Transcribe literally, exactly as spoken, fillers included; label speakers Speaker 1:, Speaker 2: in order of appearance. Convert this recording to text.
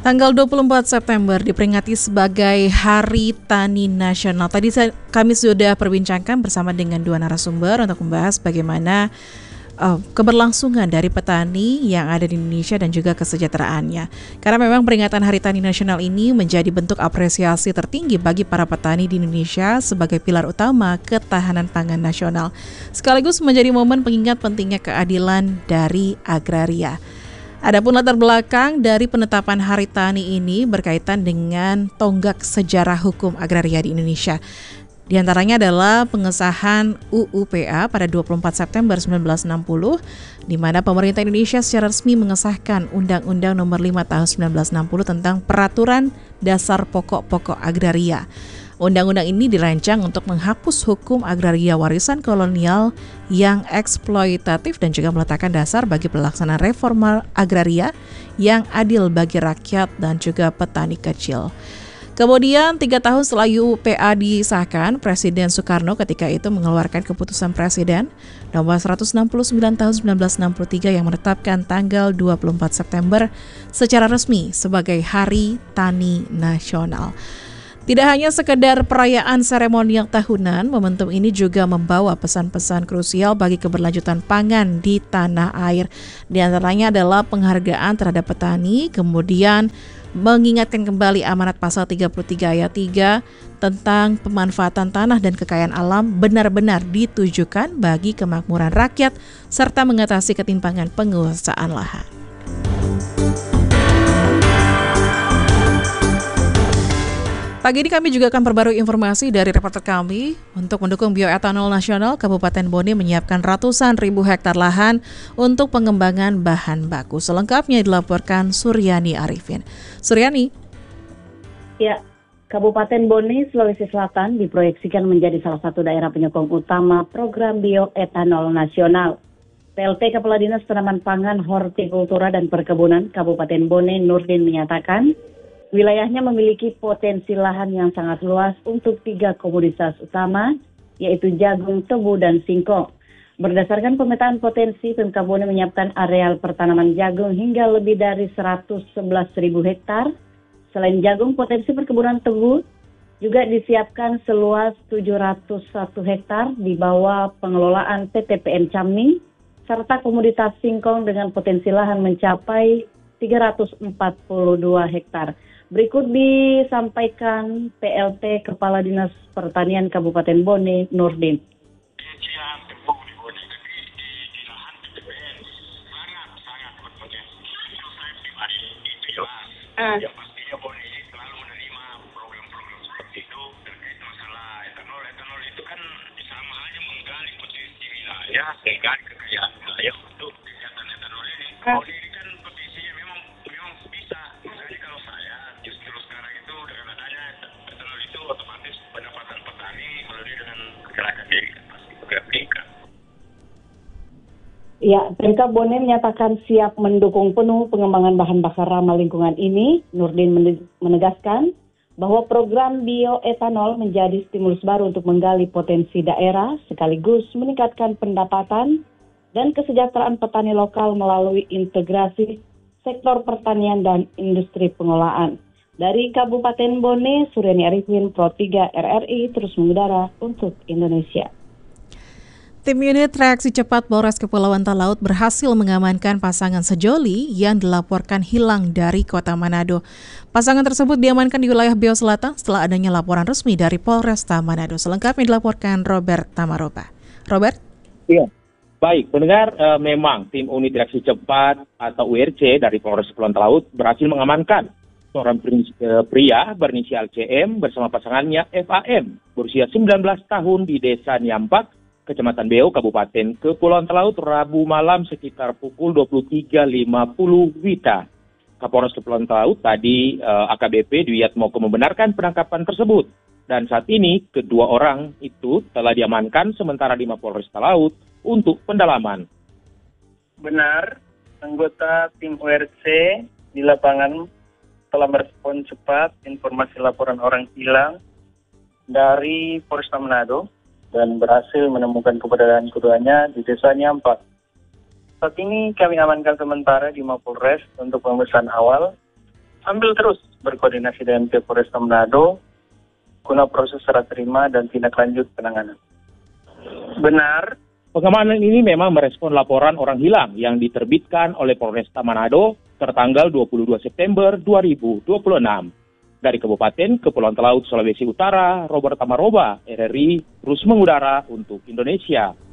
Speaker 1: Tanggal dua puluh empat September diperingati sebagai Hari Tani Nasional. Tadi saya, kami sudah perbincangkan bersama dengan dua narasumber untuk membahas bagaimana uh, keberlangsungan dari petani yang ada di Indonesia dan juga kesejahteraannya. Karena memang peringatan Hari Tani Nasional ini menjadi bentuk apresiasi tertinggi bagi para petani di Indonesia sebagai pilar utama ketahanan pangan nasional. Sekaligus menjadi momen pengingat pentingnya keadilan dari agraria. Adapun latar belakang dari penetapan Hari Tani ini berkaitan dengan tonggak sejarah hukum agraria di Indonesia. Di antaranya adalah pengesahan U U P A pada dua puluh empat September seribu sembilan ratus enam puluh, di mana pemerintah Indonesia secara resmi mengesahkan Undang-Undang Nomor lima Tahun seribu sembilan ratus enam puluh tentang Peraturan Dasar Pokok-Pokok Agraria. Undang-undang ini dirancang untuk menghapus hukum agraria warisan kolonial yang eksploitatif dan juga meletakkan dasar bagi pelaksanaan reforma agraria yang adil bagi rakyat dan juga petani kecil. Kemudian tiga tahun setelah U U P A disahkan, Presiden Soekarno ketika itu mengeluarkan keputusan Presiden nomor seratus enam puluh sembilan tahun seribu sembilan ratus enam puluh tiga yang menetapkan tanggal dua puluh empat September secara resmi sebagai Hari Tani Nasional. Tidak hanya sekedar perayaan seremonial tahunan, momentum ini juga membawa pesan-pesan krusial bagi keberlanjutan pangan di tanah air. Di antaranya adalah penghargaan terhadap petani, kemudian mengingatkan kembali amanat pasal tiga puluh tiga ayat tiga tentang pemanfaatan tanah dan kekayaan alam benar-benar ditujukan bagi kemakmuran rakyat serta mengatasi ketimpangan penguasaan lahan. Pagi ini kami juga akan perbarui informasi dari reporter kami. Untuk mendukung bioetanol nasional, Kabupaten Bone menyiapkan ratusan ribu hektar lahan untuk pengembangan bahan baku. Selengkapnya dilaporkan Suryani Arifin. Suryani.
Speaker 2: Ya, Kabupaten Bone, Sulawesi Selatan diproyeksikan menjadi salah satu daerah penyokong utama program bioetanol nasional. P L T Kepala Dinas Tanaman Pangan, Hortikultura dan Perkebunan Kabupaten Bone, Nurdin menyatakan, wilayahnya memiliki potensi lahan yang sangat luas untuk tiga komoditas utama, yaitu jagung, tebu, dan singkong. Berdasarkan pemetaan potensi, Pemkab Bone menyiapkan areal pertanaman jagung hingga lebih dari seratus sebelas ribu hektar. Selain jagung, potensi perkebunan tebu juga disiapkan seluas tujuh ratus satu hektar di bawah pengelolaan P T P N Camning, serta komoditas singkong dengan potensi lahan mencapai tiga ratus empat puluh dua hektar. Berikut disampaikan P L T Kepala Dinas Pertanian Kabupaten Bone, Nurdin.
Speaker 3: Ah. Ya pastinya Bone ini selalu menerima program-program seperti itu terkait masalah etanol. Etanol itu kan sama aja menggali potensi wilayah, menggali kekayaan wilayah untuk kegiatan etanol ini.
Speaker 2: Ah.
Speaker 3: Bone ini kan potensinya memang memang bisa. Misalnya kalau saya justru sekarang itu dengan adanya etanol itu otomatis pendapatan petani melalui dengan gerakan diri kan pasti bergerak meningkat.
Speaker 2: Ya, Pemkab Bone menyatakan siap mendukung penuh pengembangan bahan bakar ramah lingkungan ini. Nurdin menegaskan bahwa program bioetanol menjadi stimulus baru untuk menggali potensi daerah sekaligus meningkatkan pendapatan dan kesejahteraan petani lokal melalui integrasi sektor pertanian dan industri pengolahan. Dari Kabupaten Bone, Suryani Arifin, Pro tiga R R I terus mengudara untuk Indonesia.
Speaker 1: Tim unit reaksi cepat Polres Kepulauan Talaut berhasil mengamankan pasangan sejoli yang dilaporkan hilang dari Kota Manado. Pasangan tersebut diamankan di wilayah Beo Selatan setelah adanya laporan resmi dari Polresta Manado. Selengkapnya dilaporkan Robert Tamaroba. Robert?
Speaker 4: Iya, baik. Pendengar, e, memang tim unit reaksi cepat atau U R C dari Polres Kepulauan Talaut berhasil mengamankan seorang pria berinisial C M bersama pasangannya F A M berusia sembilan belas tahun di Desa Nyampak, Kecamatan Beo, Kabupaten Kepulauan Talaut, Rabu malam sekitar pukul dua puluh tiga lima puluh Wita. Kapolres Kepulauan Talaut tadi eh, A K B P Dwi Atmoko membenarkan penangkapan tersebut. Dan saat ini kedua orang itu telah diamankan sementara di Mapolres Talaut untuk pendalaman.
Speaker 5: Benar, anggota tim U R C di lapangan telah merespon cepat informasi laporan orang hilang dari Polresta Manado dan berhasil menemukan keberadaan keduanya di Desa Nyampak. Saat ini kami amankan sementara di Mapolres untuk pemeriksaan awal. ambil terus berkoordinasi dengan pihak Polresta Manado guna proses serah terima dan tindak lanjut penanganan. Benar.
Speaker 4: Pengamanan ini memang merespon laporan orang hilang yang diterbitkan oleh Polresta Manado tertanggal dua puluh dua September dua ribu dua puluh enam. Dari Kabupaten Kepulauan Talaut Sulawesi Utara, Robert Tamaroba, R R I, terus mengudara untuk Indonesia.